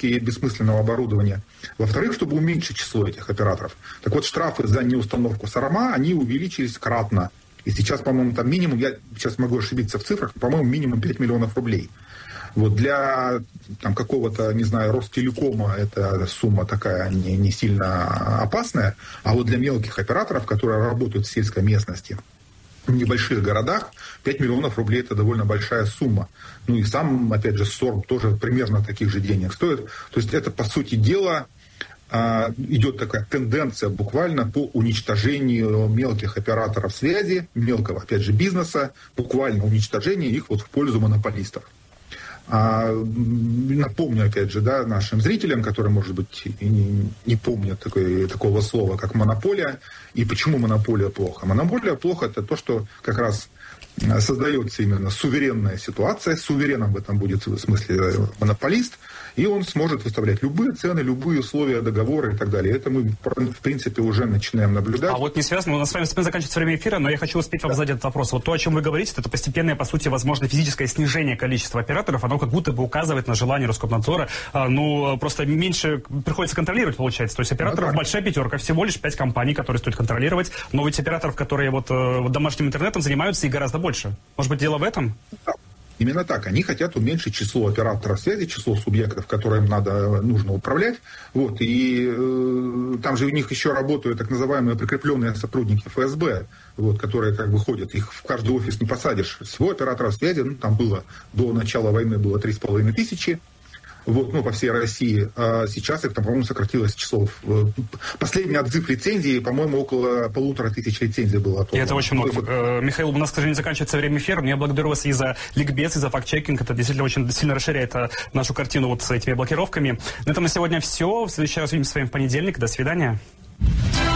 установки бессмысленного оборудования. Во-вторых, чтобы уменьшить число этих операторов. Так вот, штрафы за неустановку САРМА, они увеличились кратно. И сейчас, по-моему, там минимум, я сейчас могу ошибиться в цифрах, по-моему, минимум 5 миллионов рублей. Вот для там, какого-то, не знаю, Ростелекома эта сумма такая не сильно опасная, а вот для мелких операторов, которые работают в сельской местности, в небольших городах, 5 миллионов рублей – это довольно большая сумма. Ну и сам, опять же, СОРМ тоже примерно таких же денег стоит. То есть это, по сути дела, идет такая тенденция буквально по уничтожению мелких операторов связи, мелкого, опять же, бизнеса, буквально уничтожение их вот в пользу монополистов. Напомню, опять же, да, нашим зрителям, которые, может быть, не помнят такого слова, как монополия. И почему монополия плохо? Монополия плохо – это то, что как раз создается именно суверенная ситуация. Сувереном в этом будет в смысле монополист. И он сможет выставлять любые цены, любые условия договора и так далее. Это мы, в принципе, уже начинаем наблюдать. А вот не связано, у нас с вами заканчивается время эфира, но я хочу успеть вам задать этот вопрос. Вот то, о чем вы говорите, это постепенное, по сути, возможно, физическое снижение количества операторов, оно как будто бы указывает на желание Роскомнадзора, просто меньше приходится контролировать, получается. То есть операторов большая пятерка, всего лишь 5 компаний, которые стоит контролировать, но ведь операторов, которые вот домашним интернетом занимаются, и гораздо больше. Может быть, дело в этом? Именно так. Они хотят уменьшить число операторов связи, число субъектов, которым нужно управлять. Вот. И там же у них еще работают так называемые прикрепленные сотрудники ФСБ, вот, которые как бы ходят. Их в каждый офис не посадишь. Всего операторов связи, там было до начала войны было 3500. Вот, по всей России. А сейчас их там, по-моему, сократилось число. Последний отзыв лицензии, по-моему, около 1500 лицензий было. И это очень много. Михаил, у нас, к сожалению, заканчивается время эфира, но я благодарю вас и за ликбез, и за факт-чекинг. Это действительно очень сильно расширяет нашу картину вот с этими блокировками. На этом на сегодня все. В следующий раз увидимся с вами в понедельник. До свидания.